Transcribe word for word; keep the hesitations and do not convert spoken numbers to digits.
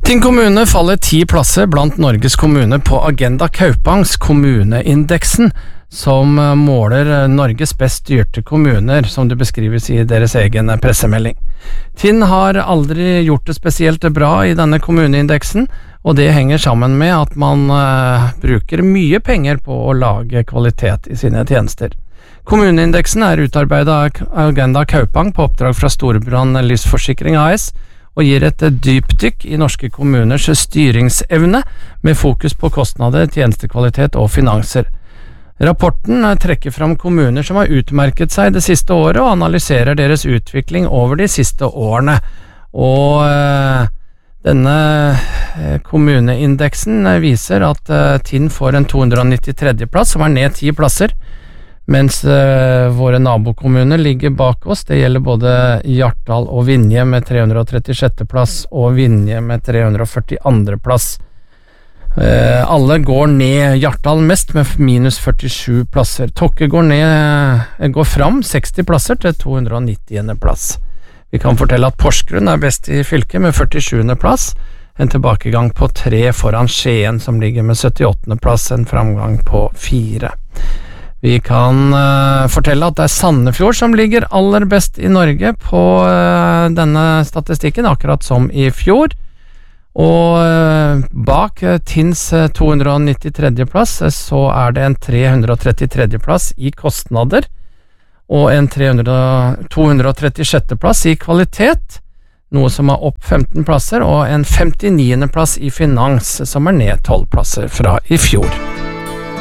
Tinn kommune faller ti plasser blant Norges kommuner på Agenda Kaupangs kommuneindeksen, som måler Norges best styrte kommuner, som det beskrives i deres egen pressemelding. Tinn har aldri gjort det spesielt bra i denne kommuneindeksen, og det henger sammen med at man uh, bruker mye penger på å lage kvalitet i sine tjenester. Kommuneindeksen er utarbeidet av Agenda Kaupang på oppdrag fra Storebrand Livsforsikring A S, og gir et dypdykk i norske kommuners styringsevne med fokus på kostnader, tjenestekvalitet og finanser. Rapporten trekker fram kommuner som har utmerket seg det siste året og analyserer deres utvikling over de siste årene. Og øh, denne kommuneindeksen viser at øh, Tinn får en to hundre nittitre plass, som er ned ti plasser, mens uh, våre nabokommuner ligger bak oss. Det gjelder både Hjartdal og Vinje med tre hundre trettisjette plass og Vinje med tre hundre førtiandre plass. Uh, alle går ned, Hjartdal mest med minus førtisju plasser. Tokke går ned, går fram seksti plasser til to hundre nittiende plass. Vi kan fortelle at Porsgrunn er best i fylket med førtisjuende plass, en tilbakegang på tre foran Skien som ligger med syttiåttende plass, en framgang på fire. Vi kan uh, fortelle at det er Sandefjord som ligger aller best i Norge på uh, denne statistikken, akkurat som i fjor. Og uh, bak uh, Tinns uh, to hundre nittitre plass uh, så er det en tre hundre trettitre plass i kostnader, og en tre hundre, to hundre trettisjette plass i kvalitet, noe som er opp femten plasser, og en femtiniende plass i finans, som er ned tolv plasser fra i fjor.